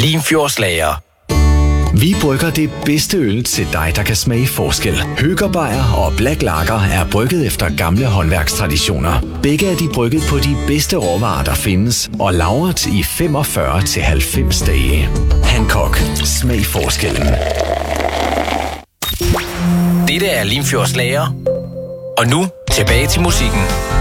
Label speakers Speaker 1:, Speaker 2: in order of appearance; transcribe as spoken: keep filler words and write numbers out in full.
Speaker 1: Limfjordslager.
Speaker 2: Vi brygger det bedste øl til dig, der kan smage forskel. Høgerbejer og Black Lager er brygget efter gamle håndværkstraditioner. Begge er de brygget på de bedste råvarer, der findes, og lagret i femogfyrre til halvfems dage. Hancock. Smag forskellen.
Speaker 1: Dette er Limfjordslager. Og nu tilbage til musikken.